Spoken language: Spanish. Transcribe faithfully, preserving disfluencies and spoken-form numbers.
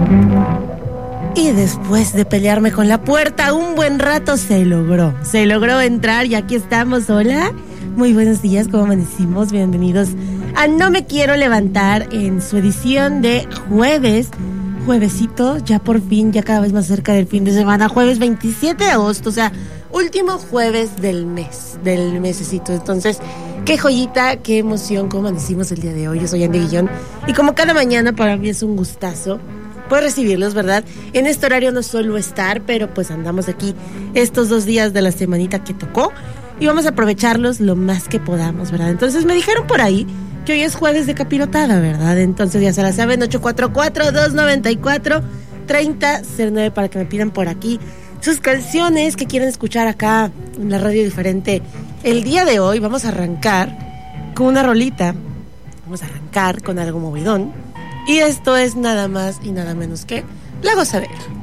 Y después de pelearme con la puerta un buen rato, se logró. Se logró entrar y aquí estamos. Hola, muy buenos días, ¿cómo amanecimos? Bienvenidos a No Me Quiero Levantar en su edición de jueves. Juevesito, ya por fin, ya cada vez más cerca del fin de semana. Jueves veintisiete de agosto, o sea, último jueves del mes, del mesecito. Entonces, qué joyita, qué emoción, cómo amanecimos el día de hoy. Yo soy Andy Guillón y como cada mañana para mí es un gustazo poder recibirlos, ¿verdad? En este horario no suelo estar, pero pues andamos aquí estos dos días de la semanita que tocó y vamos a aprovecharlos lo más que podamos, ¿verdad? Entonces me dijeron por ahí que hoy es jueves de capirotada, ¿verdad? Entonces ya se la saben, ocho cuatro cuatro, dos nueve cuatro, tres cero cero nueve para que me pidan por aquí sus canciones que quieren escuchar acá en la radio diferente. El día de hoy vamos a arrancar con una rolita, vamos a arrancar con algo movidón. Y esto es nada más y nada menos que La Gozadera.